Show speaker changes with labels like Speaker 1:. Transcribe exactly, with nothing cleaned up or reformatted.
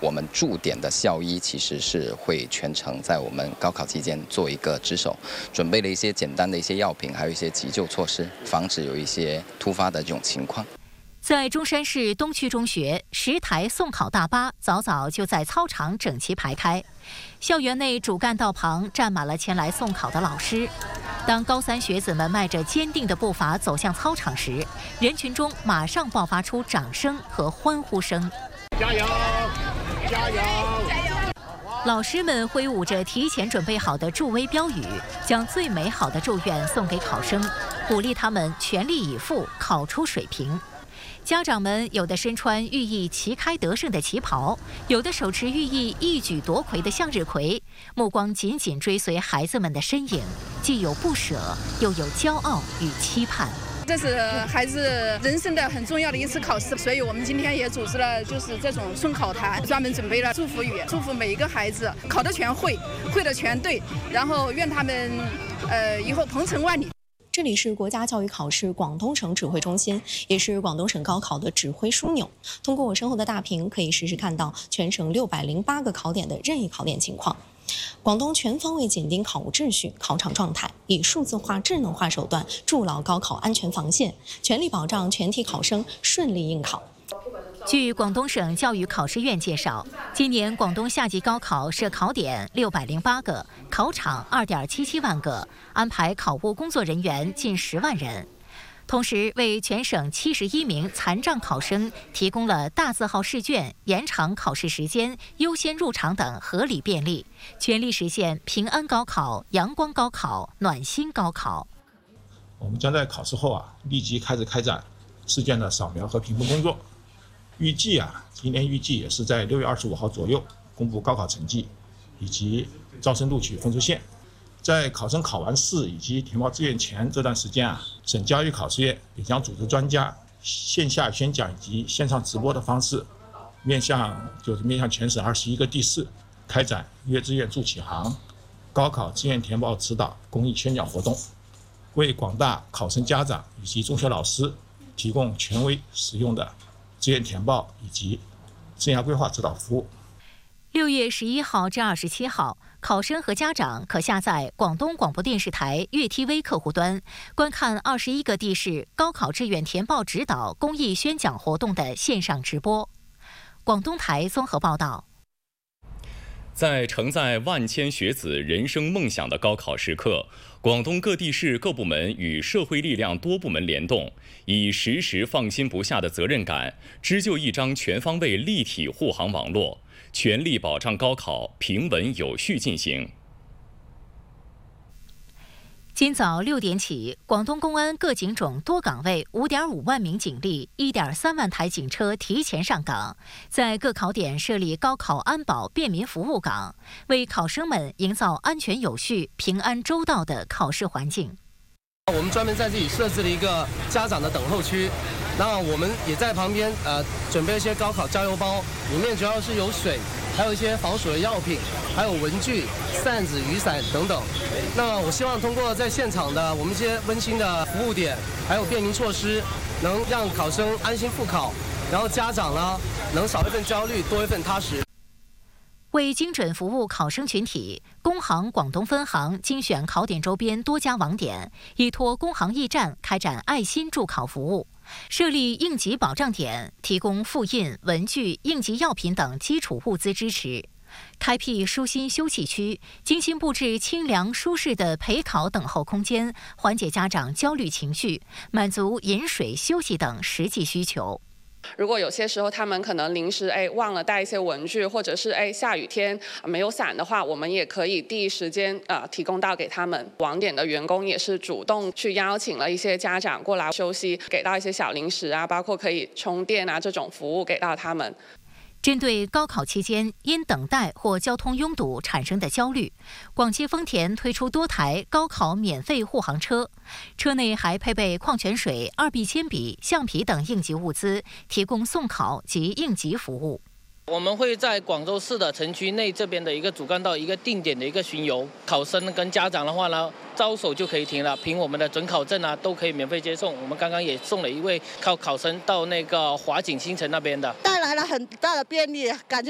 Speaker 1: 我们驻点的校医其实是会全程在我们高考期间做一个值守，准备了一些简单的一些药品，还有一些急救措施，防止有一些突发的这种情况。
Speaker 2: 在中山市东区中学，十台送考大巴早早就在操场整齐排开，校园内主干道旁站满了前来送考的老师。当高三学子们迈着坚定的步伐走向操场时，人群中马上爆发出掌声和欢呼声。
Speaker 3: 加油！加油！
Speaker 2: 老师们挥舞着提前准备好的助威标语，将最美好的祝愿送给考生，鼓励他们全力以赴，考出水平。家长们有的身穿寓意旗开得胜的旗袍，有的手持寓意一举夺魁的向日葵，目光紧紧追随孩子们的身影，既有不舍，又有骄傲与期盼。
Speaker 4: 这是孩子人生的很重要的一次考试，所以我们今天也组织了就是这种送考坛，专门准备了祝福语，祝福每一个孩子考得全会，会得全对，然后愿他们呃以后鹏程万里。
Speaker 5: 这里是国家教育考试广东省指挥中心，也是广东省高考的指挥枢纽。通过我身后的大屏，可以实时看到全省六百零八个考点的任意考点情况。广东全方位紧盯考务秩序、考场状态，以数字化、智能化手段筑牢高考安全防线，全力保障全体考生顺利应考。
Speaker 2: 据广东省教育考试院介绍，今年广东夏季高考设考点六百零八个，考场二点七七万个，安排考务工作人员近十万人。同时，为全省七十一名残障考生提供了大字号试卷、延长考试时间、优先入场等合理便利，全力实现平安高考、阳光高考、暖心高考。
Speaker 6: 我们将在考试后啊，立即开始开展试卷的扫描和评分工作。预计啊，今年预计也是在六月二十五号左右公布高考成绩以及招生录取分数线。在考生考完试以及填报志愿前这段时间啊，省教育考试院也将组织专家线下宣讲以及线上直播的方式，面向就是面向全省二十一个地市开展约志愿助启航、高考志愿填报指导公益宣讲活动，为广大考生家长以及中学老师提供权威实用的志愿填报以及生涯规划指导服务。
Speaker 2: 六月十一号至二十七号，考生和家长可下载广东广播电视台粤 T V 客户端，观看二十一个地市高考志愿填报指导公益宣讲活动的线上直播。广东台综合报道。
Speaker 7: 在承载万千学子人生梦想的高考时刻，广东各地市各部门与社会力量多部门联动，以时时放心不下的责任感，织就一张全方位立体护航网络，全力保障高考平稳有序进行。
Speaker 2: 今早六点起，广东公安各警种多岗位五点五万名警力、一点三万台警车提前上岗，在各考点设立高考安保便民服务岗，为考生们营造安全有序、平安周到的考试环境。
Speaker 8: 我们专门在这里设置了一个家长的等候区，那我们也在旁边呃准备一些高考加油包，里面主要是有水，还有一些防暑的药品，还有文具、扇子、雨伞等等。那我希望通过在现场的我们这些温馨的服务点，还有便民措施，能让考生安心复考，然后家长呢能少一份焦虑，多一份踏实。
Speaker 2: 为精准服务考生群体，工行广东分行精选考点周边多家网点，依托工行驿站开展爱心助考服务，设立应急保障点，提供复印、文具、应急药品等基础物资支持。开辟舒心休憩区，精心布置清凉舒适的陪考等候空间，缓解家长焦虑情绪，满足饮水、休息等实际需求。
Speaker 9: 如果有些时候他们可能临时哎忘了带一些文具，或者是哎下雨天没有伞的话，我们也可以第一时间呃提供到给他们。网点的员工也是主动去邀请了一些家长过来休息，给到一些小零食啊，包括可以充电啊这种服务给到他们。
Speaker 2: 针对高考期间因等待或交通拥堵产生的焦虑，广汽丰田推出多台高考免费护航车，车内还配备矿泉水、二 B 铅笔、橡皮等应急物资，提供送考及应急服务。
Speaker 10: 我们会在广州市的城区内这边的一个主干道一个定点的一个巡游，考生跟家长的话呢，招手就可以停了，凭我们的准考证啊，都可以免费接送。我们刚刚也送了一位考考生到那个华景新城那边的，
Speaker 11: 带来了很大的便利，感觉